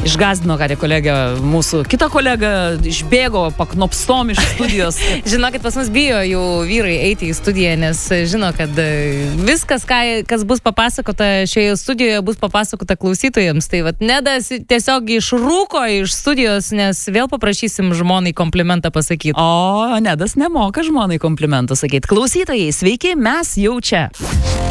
Išgazdino, ką kolegė, mūsų kita kolega išbėgo paknopstom iš studijos. Žinokit, pas mus bijo jų vyrai eiti į studiją, nes žino, kad viskas, kas bus papasakota šioje studijoje, bus papasakota klausytojams. Tai vat Nedas tiesiog išrūko iš studijos, nes vėl paprašysim žmonai komplimentą pasakyti. O Nedas nemoka žmonai komplimentą sakyti. Klausytojai, sveiki, mes jau čia.